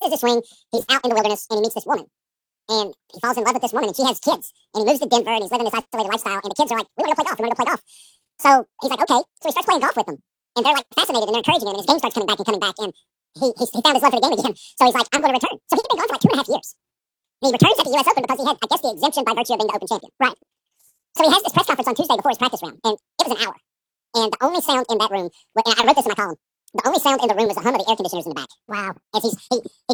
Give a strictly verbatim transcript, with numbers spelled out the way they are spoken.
misses his swing. He's out in the wilderness, and he meets this woman. And he falls in love with this woman, and she has kids. And he moves to Denver, and he's living this isolated lifestyle. And the kids are like, we want to go play golf. We want to go play golf. So he's like, okay. So he starts playing golf with them. And they're like fascinated, and they're encouraging him. And his game starts coming back and coming back. And he, he, he found his love for the game again. So he's like, I'm going to return. So he'd been gone for like two and a half years. And he returns at the U S Open because he had, I guess, the exemption by virtue of being the Open champion. Right. So he has this press conference on Tuesday before his practice round. And it was an hour. And the only sound in that room, and I wrote this in my column, the only sound in the room was the hum of the air conditioners in the back. Wow. As he's, he, he